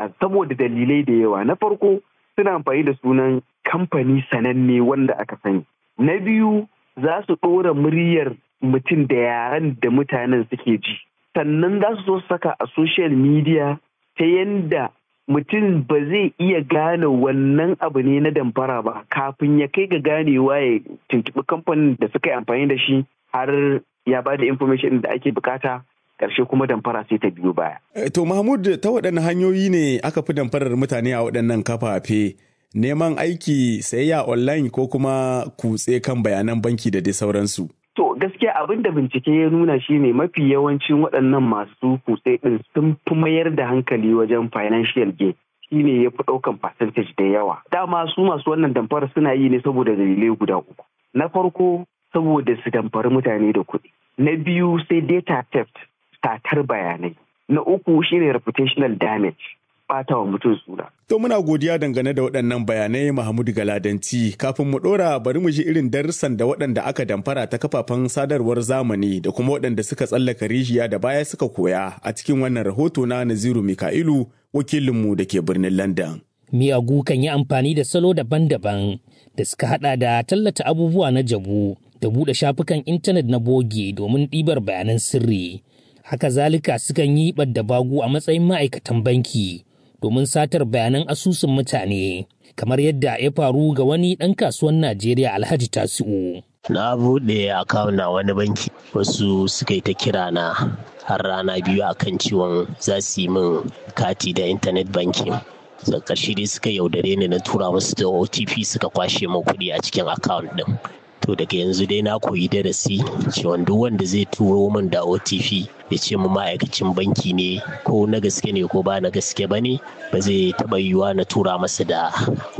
saboda dalilai da yawa. Na farko suna amfani da sunan kamfani sananne wanda aka sani. Na biyu za su ɗora muryar mutum da yaren da mutanen suke ji. Sannan za su so saka a social media ta yanda mutum ba zai iya gane wannan abu ne na damfara ba kafin ya kai ga ganewa ya tuntuɓi kamfanin da suka yi amfani da shi har ya ba da information da ake bukata. Ƙarshe kuma damfara sai ta biyo baya. To Mahmud, ta waɗanne hanyoyi ne aka fi damfarar mutane a waɗannan kafafe? Neman aiki, sayayya online ko kuma kutse kan bayanan banki da dai sauransu? To gaskiya abin da bincike ya nuna shine mafi yawancin waɗannan masu kutse ɗin sun fi mayar da hankali wajen financial gain. Shine ya fi ɗaukan percentage da yawa. Dama su masu wannan damfara suna yi ne saboda dalilai guda uku. Na farko saboda su damfari mutane da kuɗi. Na biyu sai data theft. Satar bayanai. Na uku shine reputational damage, ɓata wa mutum suna. To muna godiya dangane da waɗannan bayanai Mahmud Galadanci. Kafin mu ɗora bari mu ji irin darussan da waɗanda aka damfara ta kafafen sadarwar zamani da kuma waɗanda suka tsallaka rijiya da baya suka koya a cikin wannan rahoto na Naziru Mika'ilu, wakilinmu da ke birnin London. Miyagu kan yi amfani da salo daban-daban da suka haɗa da tallata abubuwa na jabu da buɗe shafukan intanet na bogi domin ɗibar bayanan sirri. Haka zalika sukan yi ɓadda bagu a matsayin ma'aikatan banki domin satar bayanan asusun mutane, kamar yadda ya faru ga wani ɗan kasuwan Najeriya Alhaji Tasi'u. Na buɗe akawun na wani banki, wasu suka yi ta kira na har rana biyu akan ciwon za su yi min kati da intanet banking. Da ƙarshe dai suka yaudare ni na tura musu da OTP suka kwashe min kuɗi a cikin akawun ɗin. To daga yanzu dai na koyi darasi cewa duk wanda zai turo min da OTP ya ce mu ma'aikacin banki ne ko na gaske ne ko ba na gaske ba ne, ba zai taɓa yiwuwa na tura masa da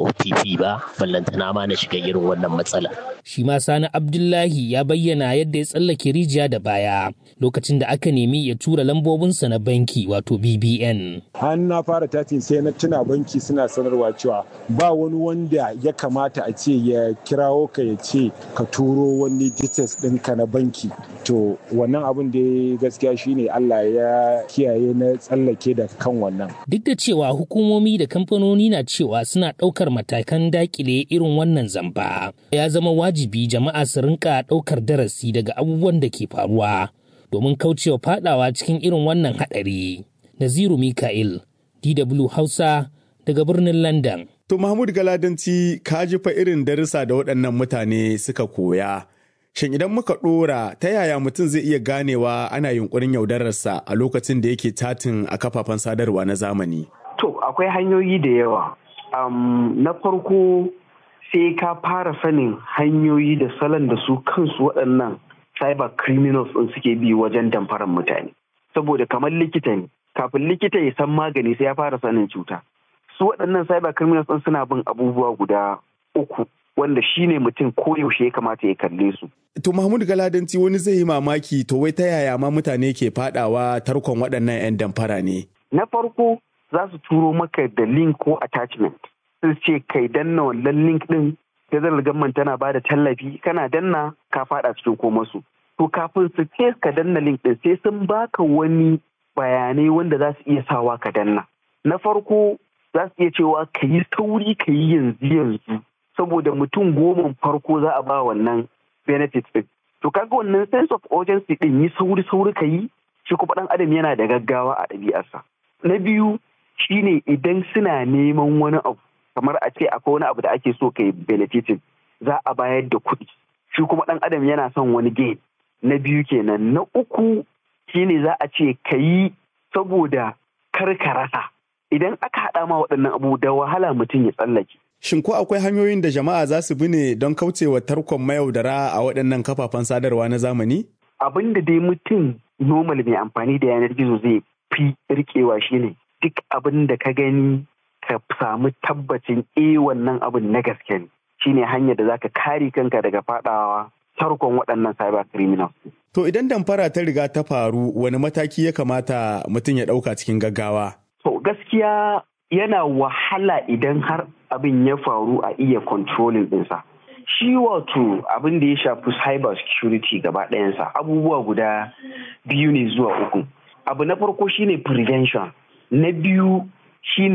OTP ba, ballantana ma na shiga irin wannan matsala. Shi ma Sani Abdullahi ya bayyana yadda ya tsallake rijiya da baya lokacin da aka nemi ya tura lambobinsa na banki wato BBN. Har na fara tatin sai na tuna banki suna sanarwa cewa ba wani wanda ya kamata a ce ya kirawo ka ya ce ka turo wani details ɗinka na banki. To wannan abin da gaskiya shine Allah ya kiyaye na tsallake da kan wannan. Duk da cewa hukumomi da kamfanoni na cewa suna ɗaukar matakan dakile irin wannan zamba, ya zama wajibi jama'a su rinka ɗaukar darasi daga abubuwan da ke faruwa domin kaucewa fadawa cikin irin wannan haɗari. Naziru Mika'il, DW Hausa daga birnin London. To Mahmud Galadanci, ka ji fa irin darussa da waɗannan mutane suka koya. Shin idan muka ɗora ta yaya mutum zai iya ganewa ana yunkurin yaudararsa a lokacin da yake chatin a kafafen sadarwa na zamani? To akwai hanyoyi da yawa. Na farko sai ka fara sanin hanyoyi da salon da su kansu waɗannan cyber criminals ɗin suke bi wajen damfarar mutane. Saboda kamar likita ne, kafin likita ya san magani sai ya fara sanin cuta. Su waɗannan cyber criminals ɗin suna bin abubuwa guda uku wanda shi ne mutum koyaushe ya kamata ya kalle su. To Mahmud Galadanci, wani zai yi mamaki to wai ta yaya ma mutane ke fadawa tarkon waɗannan 'yan damfara ne? Na farko za su turo maka da link ko attachment. Sun ce kai danna wannan link ɗin, federal government tana ba da tallafi, kana danna ka fada cikin komasu. To kafin su ce ka danna link ɗin sai sun baka wani bayanai wanda za su iya sawa ka danna. Na farko za su iya cewa ka yi sauri ka yi yanzu. Saboda mutum 10 farko za a ba wannan benefit ɗin. To kaga wannan sense of urgency ɗin yi sauri ka yi, shi kuma ɗan adam yana da gaggawa a ɗabi'arsa. Na biyu shine idan suna neman wani abu, kamar a ce akwai wani abu da ake so ka yi benefitin, za a bayar da kuɗi. Shi kuma ɗan adam yana son wani gain. Na biyu kenan. Na uku shine za a ce ka yi saboda kar ka rasa. Idan aka haɗa ma waɗannan abu da wahala mutum ya tsallake. Shin ko akwai hanyoyin da jama'a za su bi ne don kaucewa tarkon mayaudara a waɗannan kafafen sadarwa na zamani? Abin da dai mutum normal mai amfani da yanar gizo zai fi rikewa shine duk abin da ka gani ka samu tabbacin wannan abin na gaske ne. Shine hanyar da zaka kare kanka daga fadawa tarkon waɗannan cyber criminals. To idan damfara ta riga ta faru, wani mataki ya kamata mutum ya ɗauka cikin gaggawa? To gaskiya yana wahala idan har abin ya faru a iya controlling ɗinsa. Shi wato abin da ya shafi cyber security gaba ɗayansa abubuwa guda 2 ne zuwa 3. Abu na farko shine prevention. Na biyu shine